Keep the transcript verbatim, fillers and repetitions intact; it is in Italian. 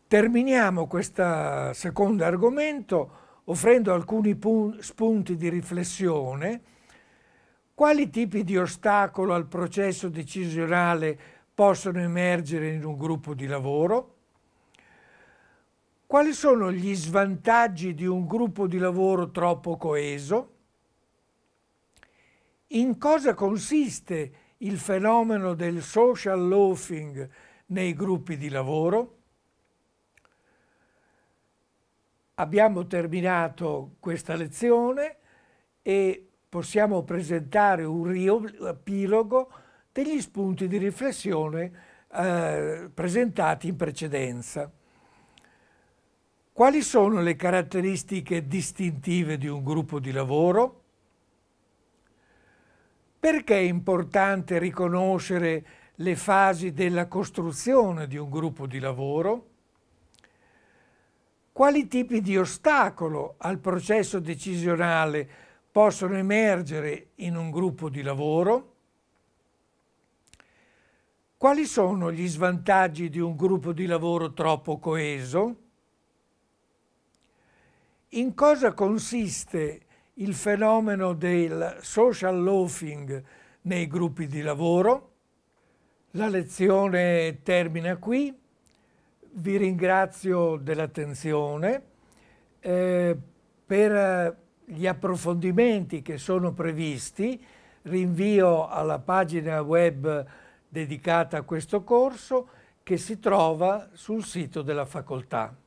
Terminiamo questo secondo argomento offrendo alcuni spunti di riflessione. Quali tipi di ostacolo al processo decisionale possono emergere in un gruppo di lavoro? Quali sono gli svantaggi di un gruppo di lavoro troppo coeso? In cosa consiste il fenomeno del social loafing nei gruppi di lavoro? Abbiamo terminato questa lezione e possiamo presentare un riepilogo degli spunti di riflessione eh, presentati in precedenza. Quali sono le caratteristiche distintive di un gruppo di lavoro? Perché è importante riconoscere le fasi della costruzione di un gruppo di lavoro? Quali tipi di ostacolo al processo decisionale possono emergere in un gruppo di lavoro? Quali sono gli svantaggi di un gruppo di lavoro troppo coeso? In cosa consiste il fenomeno del social loafing nei gruppi di lavoro? La lezione termina qui. Vi ringrazio dell'attenzione. Eh, per gli approfondimenti che sono previsti, rinvio alla pagina web dedicata a questo corso che si trova sul sito della facoltà.